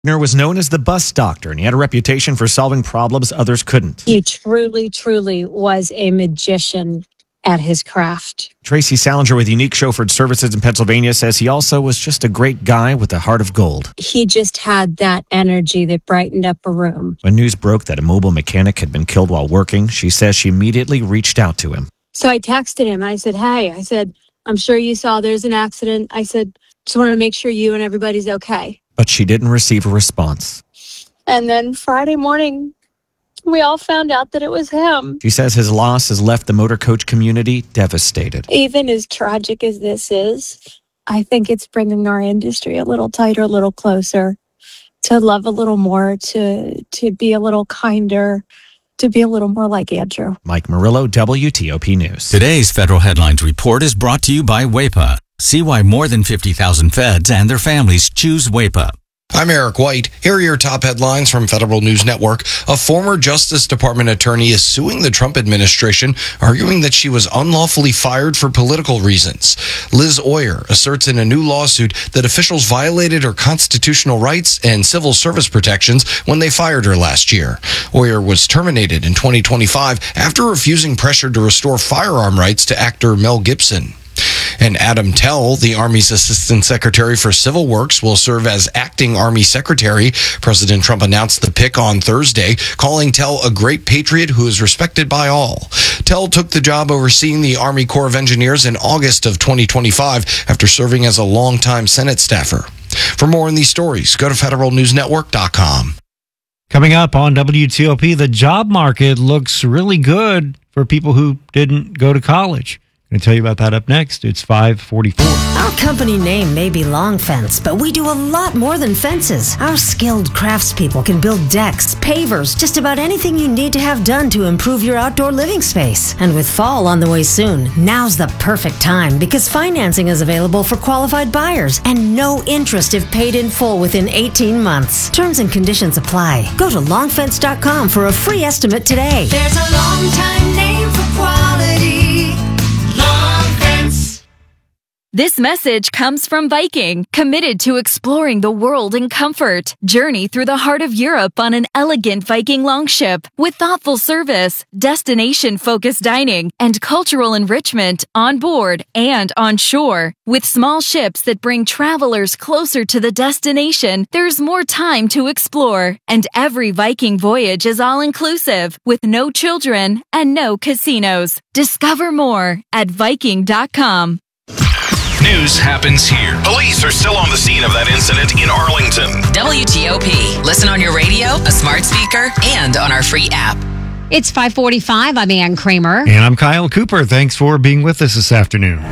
Wagner was known as the bus doctor, and he had a reputation for solving problems others couldn't. He truly, truly was a magician at his craft. Tracy Salinger with Unique Chauffeured Services in Pennsylvania says he also was just a great guy with a heart of gold. He just had that energy that brightened up a room. When news broke that a mobile mechanic had been killed while working, she says she immediately reached out to him. So I texted him. I said, hey, I'm sure you saw there's an accident. I said, just want to make sure you and everybody's okay. But she didn't receive a response. And then Friday morning, we all found out that it was him. She says his loss has left the motor coach community devastated. Even as tragic as this is, I think it's bringing our industry a little tighter, a little closer, to love a little more, to be a little kinder, to be a little more like Andrew. Mike Murillo, WTOP News. Today's Federal Headlines Report is brought to you by WAEPA. See why more than 50,000 feds and their families choose WAEPA. I'm Eric White. Here are your top headlines from Federal News Network. A former Justice Department attorney is suing the Trump administration, arguing that she was unlawfully fired for political reasons. Liz Oyer asserts in a new lawsuit that officials violated her constitutional rights and civil service protections when they fired her last year. Oyer was terminated in 2025 after refusing pressure to restore firearm rights to actor Mel Gibson. And Adam Tell, the Army's Assistant Secretary for Civil Works, will serve as acting Army Secretary. President Trump announced the pick on Thursday, calling Tell a great patriot who is respected by all. Tell took the job overseeing the Army Corps of Engineers in August of 2025 after serving as a longtime Senate staffer. For more on these stories, go to federalnewsnetwork.com. Coming up on WTOP, the job market looks really good for people who didn't go to college. I'm going to tell you about that up next. It's 5:44. Our company name may be Long Fence, but we do a lot more than fences. Our skilled craftspeople can build decks, pavers, just about anything you need to have done to improve your outdoor living space. And with fall on the way soon, now's the perfect time because financing is available for qualified buyers and no interest if paid in full within 18 months. Terms and conditions apply. Go to longfence.com for a free estimate today. There's a long time name for quality. Long Fence. This message comes from Viking, committed to exploring the world in comfort. Journey through the heart of Europe on an elegant Viking longship with thoughtful service, destination-focused dining, and cultural enrichment on board and on shore. With small ships that bring travelers closer to the destination, there's more time to explore. And every Viking voyage is all-inclusive, with no children and no casinos. Discover more at Viking.com. News happens here. Police are still on the scene of that incident in Arlington. WTOP. Listen on your radio, a smart speaker, and on our free app. It's 5:45. I'm Ann Kramer. And I'm Kyle Cooper. Thanks for being with us this afternoon.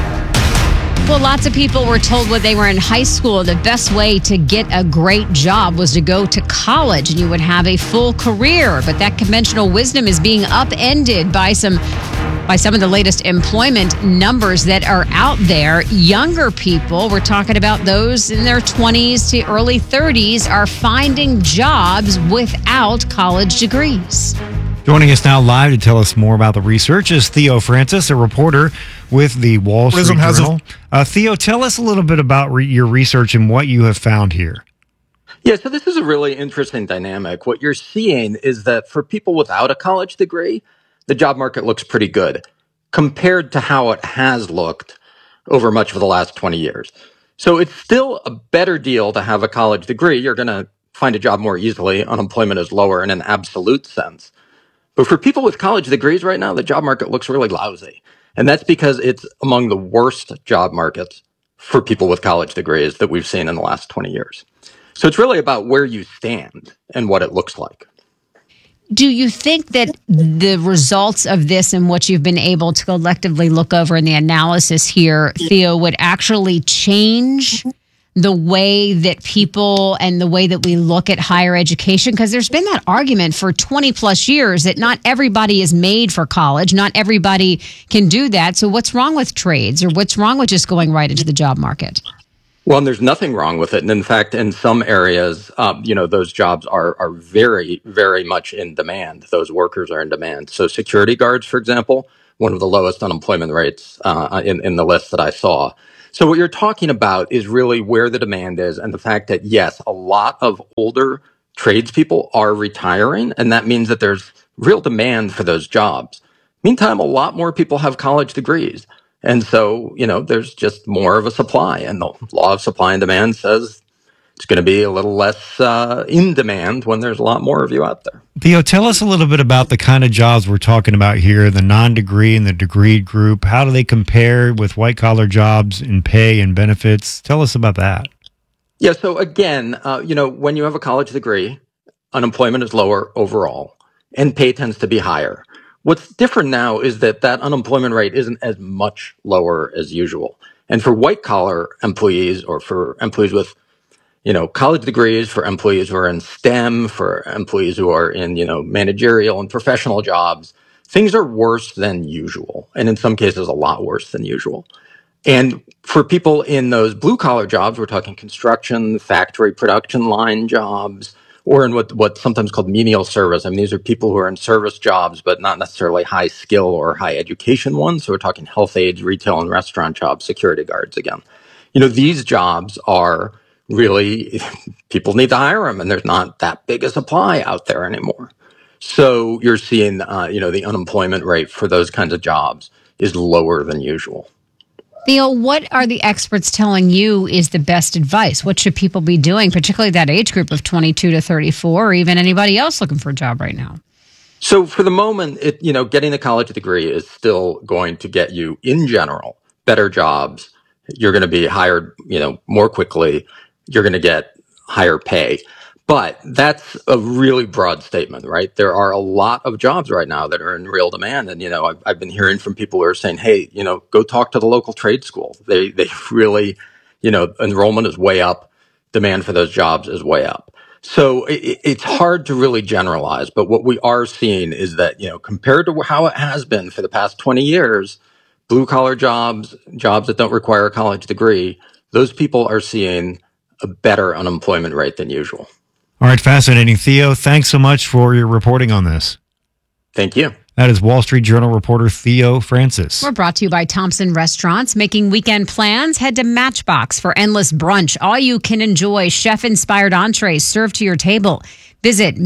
Well, lots of people were told when they were in high school the best way to get a great job was to go to college and you would have a full career. But that conventional wisdom is being upended by some of the latest employment numbers that are out there. Younger people, we're talking about those in their 20s to early 30s, are finding jobs without college degrees. Joining us now live to tell us more about the research is Theo Francis, a reporter with the Wall Street Journal. Theo, tell us a little bit about your research and what you have found here. Yeah, so this is a really interesting dynamic. What you're seeing is that for people without a college degree, the job market looks pretty good compared to how it has looked over much of the last 20 years. So it's still a better deal to have a college degree. You're going to find a job more easily. Unemployment is lower in an absolute sense. But for people with college degrees right now, the job market looks really lousy. And that's because it's among the worst job markets for people with college degrees that we've seen in the last 20 years. So it's really about where you stand and what it looks like. Do you think that the results of this and what you've been able to collectively look over in the analysis here, Theo, would actually change the way that people and the way that we look at higher education? Because there's been that argument for 20 plus years that not everybody is made for college. Not everybody can do that. So what's wrong with trades, or what's wrong with just going right into the job market? Well, and there's nothing wrong with it. And in fact, in some areas, those jobs are very, very much in demand. Those workers are in demand. So security guards, for example, one of the lowest unemployment rates in the list that I saw. So what you're talking about is really where the demand is, and the fact that, yes, a lot of older tradespeople are retiring, and that means that there's real demand for those jobs. Meantime, a lot more people have college degrees. And so, there's just more of a supply, and the law of supply and demand says it's going to be a little less in demand when there's a lot more of you out there. Theo, tell us a little bit about the kind of jobs we're talking about here, the non-degree and the degree group. How do they compare with white-collar jobs in pay and benefits? Tell us about that. Yeah, so again, when you have a college degree, unemployment is lower overall, and pay tends to be higher. What's different now is that unemployment rate isn't as much lower as usual. And for white-collar employees, or for employees with college degrees, for employees who are in STEM, for employees who are in, managerial and professional jobs, things are worse than usual. And in some cases, a lot worse than usual. And for people in those blue collar jobs, we're talking construction, factory production line jobs, or in what's sometimes called menial service. I mean, these are people who are in service jobs, but not necessarily high skill or high education ones. So we're talking health aides, retail and restaurant jobs, security guards again. These jobs are really, people need to hire them, and there's not that big a supply out there anymore. So you're seeing, the unemployment rate for those kinds of jobs is lower than usual. Theo, what are the experts telling you is the best advice? What should people be doing, particularly that age group of 22 to 34, or even anybody else looking for a job right now? So for the moment, getting a college degree is still going to get you, in general, better jobs. You're going to be hired, more quickly. You're going to get higher pay. But that's a really broad statement, right? There are a lot of jobs right now that are in real demand. And, I've been hearing from people who are saying, hey, go talk to the local trade school. They really, enrollment is way up. Demand for those jobs is way up. So it's hard to really generalize. But what we are seeing is that, compared to how it has been for the past 20 years, blue collar jobs that don't require a college degree, those people are seeing a better unemployment rate than usual. All right, fascinating. Theo, thanks so much for your reporting on this. Thank you. That is Wall Street Journal reporter Theo Francis. We're brought to you by Thompson Restaurants. Making weekend plans? Head to Matchbox for endless brunch. All you can enjoy chef-inspired entrees served to your table. Visit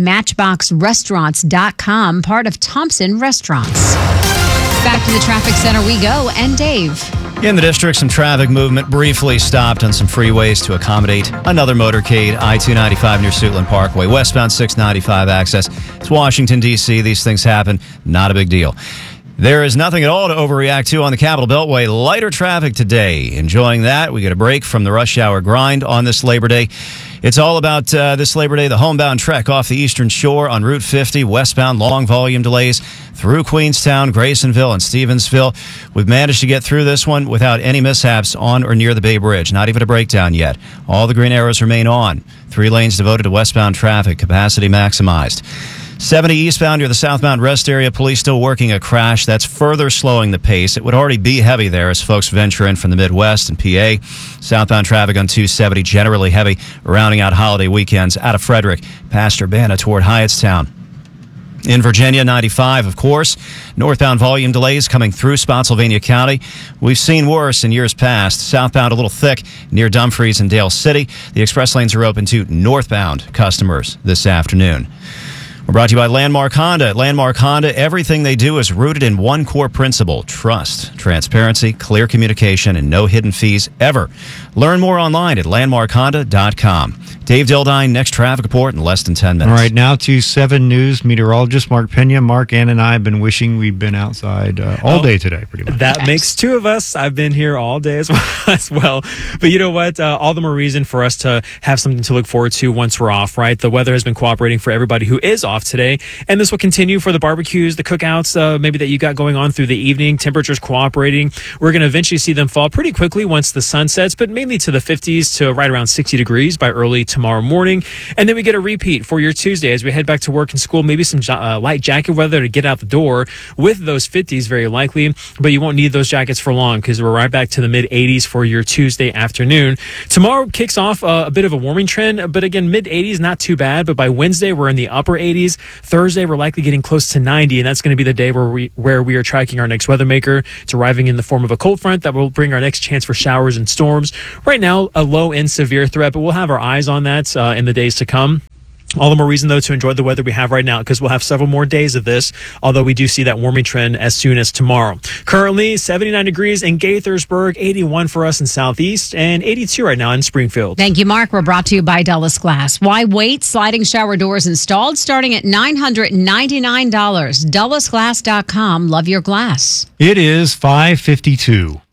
MatchboxRestaurants.com, part of Thompson Restaurants. Back to the traffic center we go, and Dave. In the district, some traffic movement briefly stopped on some freeways to accommodate another motorcade. I-295 near Suitland Parkway, westbound 695 access. It's Washington, D.C. These things happen. Not a big deal. There is nothing at all to overreact to on the Capitol Beltway. Lighter traffic today. Enjoying that. We get a break from the rush hour grind on this Labor Day. It's all about this Labor Day, the homebound trek off the Eastern Shore on Route 50, westbound, long volume delays through Queenstown, Graysonville, and Stevensville. We've managed to get through this one without any mishaps on or near the Bay Bridge. Not even a breakdown yet. All the green arrows remain on. 3 lanes devoted to westbound traffic, capacity maximized. 70 eastbound near the southbound rest area, police still working a crash. That's further slowing the pace. It would already be heavy there as folks venture in from the Midwest and PA. Southbound traffic on 270 generally heavy, rounding out holiday weekends out of Frederick, past Urbana toward Hyattstown. In Virginia, 95, of course. Northbound volume delays coming through Spotsylvania County. We've seen worse in years past. Southbound a little thick near Dumfries and Dale City. The express lanes are open to northbound customers this afternoon. We're brought to you by Landmark Honda. At Landmark Honda, everything they do is rooted in one core principle: trust, transparency, clear communication, and no hidden fees ever. Learn more online at landmarkhonda.com. Dave Dildine, next traffic report in less than 10 minutes. All right, now to 7 News meteorologist Mark Pena. Mark, Ann, and I have been wishing we'd been outside all day today, pretty much. That makes 2 of us. I've been here all day as well. But you know what? All the more reason for us to have something to look forward to once we're off, right? The weather has been cooperating for everybody who is off today, and this will continue for the barbecues, the cookouts, maybe that you got going on through the evening. Temperatures cooperating. We're going to eventually see them fall pretty quickly once the sun sets, but mainly to the 50s to right around 60 degrees by early tomorrow tomorrow morning. And then we get a repeat for your Tuesday as we head back to work and school. Maybe some light jacket weather to get out the door with those 50s very likely, but you won't need those jackets for long because we're right back to the mid 80s for your Tuesday afternoon. Tomorrow kicks off a bit of a warming trend, but again, mid 80s, not too bad. But by Wednesday, we're in the upper 80s. Thursday, we're likely getting close to 90, and that's going to be the day where we are tracking our next weather maker. It's arriving in the form of a cold front that will bring our next chance for showers and storms. Right now, a low and severe threat, but we'll have our eyes on that in the days to come. All the more reason, though, to enjoy the weather we have right now because we'll have several more days of this, although we do see that warming trend as soon as tomorrow. Currently, 79 degrees in Gaithersburg, 81 for us in Southeast, and 82 right now in Springfield. Thank you, Mark. We're brought to you by Dulles Glass. Why wait? Sliding shower doors installed starting at $999. DullesGlass.com. Love your glass. It is 5:52.